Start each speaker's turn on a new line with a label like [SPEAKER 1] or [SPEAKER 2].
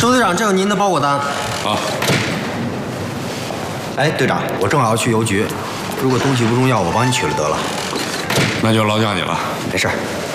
[SPEAKER 1] 周队长，这有您的包裹单。
[SPEAKER 2] 好。
[SPEAKER 3] 哎，队长，我正好要去邮局，如果东西不重要，我帮你取了得了。
[SPEAKER 2] 那就劳驾你了。
[SPEAKER 3] 没事。